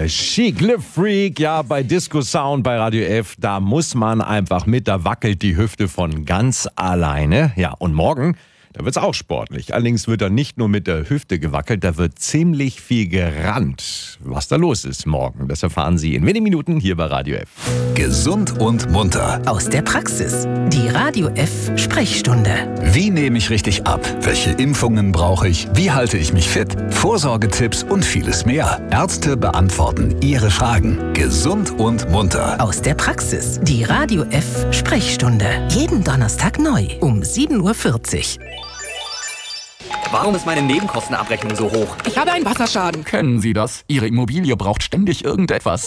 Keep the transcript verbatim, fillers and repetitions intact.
hier. Chic Le Freak, ja, bei Disco Sound bei Radio F, da muss man einfach mit, da wackelt die Hüfte von ganz alleine. Ja, und morgen, da wird's auch sportlich. Allerdings wird da nicht nur mit der Hüfte gewackelt, da wird ziemlich viel gerannt. Was da los ist morgen, das erfahren Sie in wenigen Minuten hier bei Radio F. Gesund und munter. Aus der Praxis. Die Radio F Sprechstunde. Wie nehme ich richtig ab? Welche Impfungen brauche ich? Wie halte ich mich fit? Vorsorgetipps und vieles mehr. Ärzte beantworten Ihre Fragen. Gesund und munter. Aus der Praxis. Die Radio F Sprechstunde. Jeden Donnerstag neu um sieben Uhr vierzig. Warum ist meine Nebenkostenabrechnung so hoch? Ich habe einen Wasserschaden. Kennen Sie das? Ihre Immobilie braucht ständig irgendetwas.